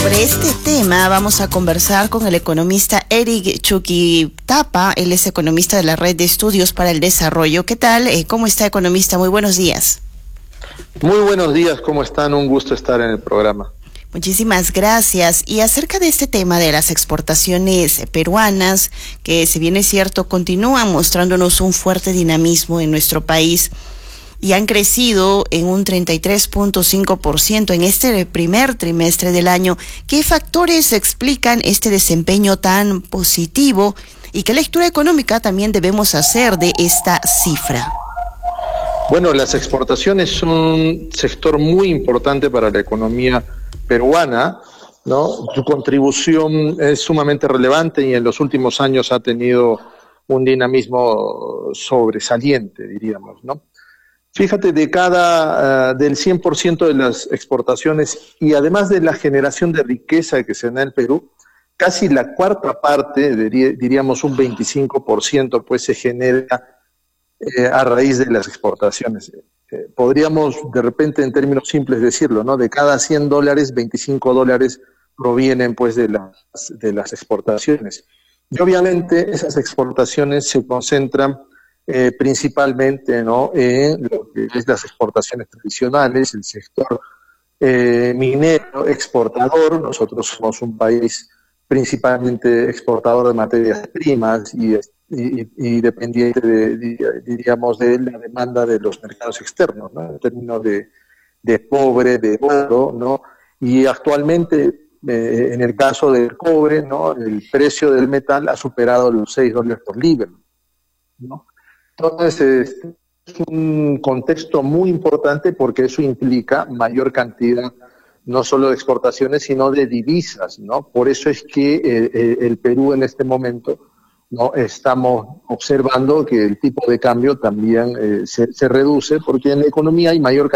Sobre este tema vamos a conversar con el economista Eric Chuquitapa. Él es economista de la Red de Estudios para el Desarrollo. ¿Qué tal? ¿Cómo está, economista? Muy buenos días. Muy buenos días, ¿cómo están? Un gusto estar en el programa. Muchísimas gracias. Y acerca de este tema de las exportaciones peruanas, que si bien es cierto, continúan mostrándonos un fuerte dinamismo en nuestro país y han crecido en un 33.5% en este primer trimestre del año, ¿qué factores explican este desempeño tan positivo y qué lectura económica también debemos hacer de esta cifra? Bueno, las exportaciones son un sector muy importante para la economía peruana, ¿no? Su contribución es sumamente relevante y en los últimos años ha tenido un dinamismo sobresaliente, diríamos, ¿no? Fíjate, del 100% de las exportaciones y además de la generación de riqueza que se da en el Perú, casi la cuarta parte, diríamos un 25%, pues se genera a raíz de las exportaciones. Podríamos de repente en términos simples decirlo, ¿no? De cada $100, $25 provienen pues de las exportaciones. Y obviamente esas exportaciones se concentran principalmente, ¿no?, en lo que es las exportaciones tradicionales, el sector minero, exportador. Nosotros somos un país principalmente exportador de materias primas y dependiente diríamos, de la demanda de los mercados externos, ¿no?, en términos de cobre, de oro, ¿no? Y actualmente, en el caso del cobre, ¿no?, el precio del metal ha superado los $6 por libra, ¿no? Entonces, es un contexto muy importante porque eso implica mayor cantidad no solo de exportaciones, sino de divisas, ¿no? Por eso es que el Perú en este momento, ¿no?, estamos observando que el tipo de cambio también se reduce porque en la economía hay mayor cantidad